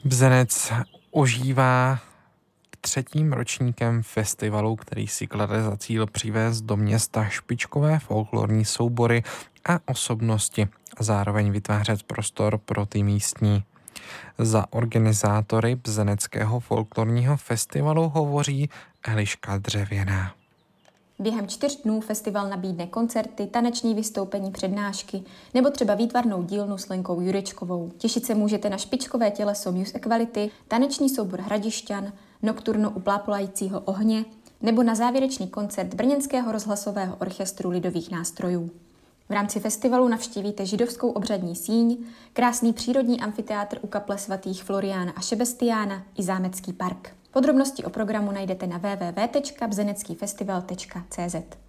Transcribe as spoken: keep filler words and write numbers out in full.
Bzenec ožívá třetím ročníkem festivalu, který si klade za cíl přivést do města špičkové folklorní soubory a osobnosti a zároveň vytvářet prostor pro ty místní. Za organizátory Bzeneckého folklorního festivalu hovoří Eliška Dřevěná. Během čtyř dnů festival nabídne koncerty, taneční vystoupení, přednášky nebo třeba výtvarnou dílnu s Lenkou Jurečkovou. Těšit se můžete na špičkové těleso Muse Equality, taneční soubor Hradišťan, nokturno u plápolajícího ohně nebo na závěrečný koncert Brněnského rozhlasového orchestru lidových nástrojů. V rámci festivalu navštívíte židovskou obřadní síň, krásný přírodní amfiteátr u kaple svatých Floriána a Šebestiána i zámecký park. Podrobnosti o programu najdete na w w w tečka bzenecký festival tečka c z.